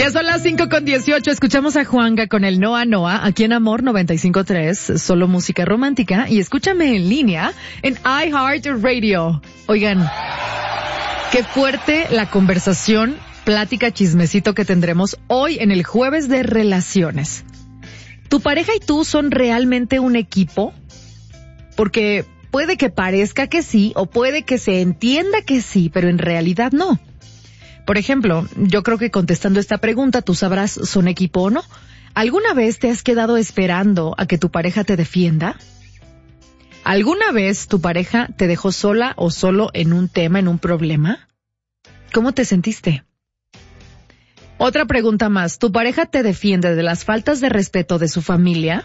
Ya son las 5:18. Escuchamos a Juanga con el Noa Noa aquí en Amor 95.3, solo música romántica. Y escúchame en línea en iHeartRadio. Oigan, qué fuerte la conversación, plática, chismecito que tendremos hoy en el Jueves de Relaciones. ¿Tu pareja y tú son realmente un equipo? Porque puede que parezca que sí, o puede que se entienda que sí, pero en realidad no. Por ejemplo, yo creo que contestando esta pregunta tú sabrás ¿son equipo o no? ¿Alguna vez te has quedado esperando a que tu pareja te defienda? ¿Alguna vez tu pareja te dejó sola o solo en un tema, en un problema? ¿Cómo te sentiste? Otra pregunta más. ¿Tu pareja te defiende de las faltas de respeto de su familia?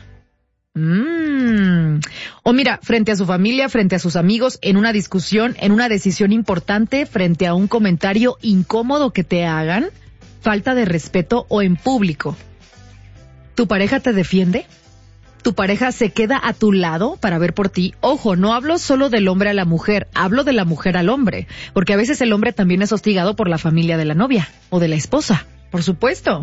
O mira, frente a su familia, frente a sus amigos, en una discusión, en una decisión importante, frente a un comentario incómodo que te hagan, falta de respeto o en público. ¿Tu pareja te defiende? ¿Tu pareja se queda a tu lado para ver por ti? Ojo, no hablo solo del hombre a la mujer, hablo de la mujer al hombre, porque a veces el hombre también es hostigado por la familia de la novia o de la esposa, por supuesto.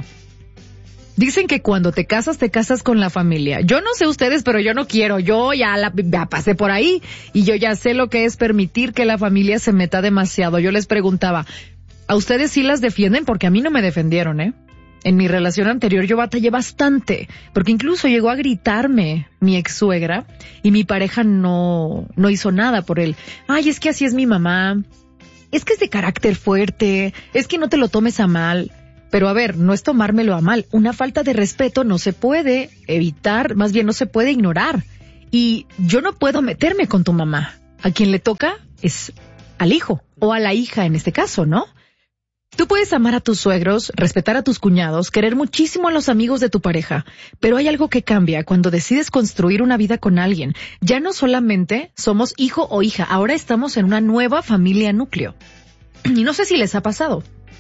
Dicen que cuando te casas con la familia. Yo no sé ustedes, pero yo no quiero. Yo ya pasé por ahí y yo ya sé lo que es permitir que la familia se meta demasiado. Yo les preguntaba, ¿a ustedes sí las defienden? Porque a mí no me defendieron, ¿eh? En mi relación anterior yo batallé bastante, porque incluso llegó a gritarme mi ex suegra y mi pareja no hizo nada por él. Ay, es que así es mi mamá. Es que es de carácter fuerte. Es que no te lo tomes a mal. Pero a ver, no es tomármelo a mal. Una falta de respeto no se puede evitar, más bien no se puede ignorar. Y yo no puedo meterme con tu mamá. A quien le toca es al hijo o a la hija en este caso, ¿no? Tú puedes amar a tus suegros, respetar a tus cuñados, querer muchísimo a los amigos de tu pareja, pero hay algo que cambia cuando decides construir una vida con alguien. Ya no solamente somos hijo o hija, ahora estamos en una nueva familia núcleo. Y no sé si les ha pasado.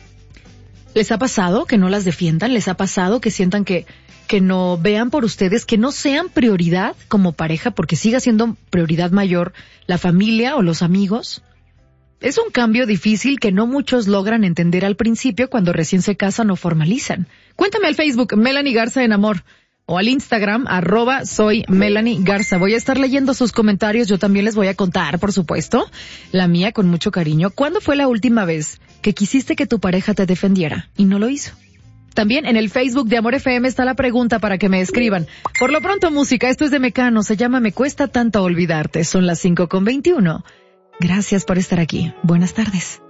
¿Les ha pasado que no las defiendan? ¿Les ha pasado que sientan que no vean por ustedes, que no sean prioridad como pareja porque siga siendo prioridad mayor la familia o los amigos? Es un cambio difícil que no muchos logran entender al principio cuando recién se casan o formalizan. Cuéntame al Facebook, Melanie Garza en Amor, o al Instagram, @soy Melanie Garza. Voy a estar leyendo sus comentarios, yo también les voy a contar, por supuesto, la mía con mucho cariño. ¿Cuándo fue la última vez que quisiste que tu pareja te defendiera y no lo hizo? También en el Facebook de Amor FM está la pregunta para que me escriban. Por lo pronto, música, esto es de Mecano, se llama Me Cuesta Tanto Olvidarte. Son las 5:21. Gracias por estar aquí. Buenas tardes.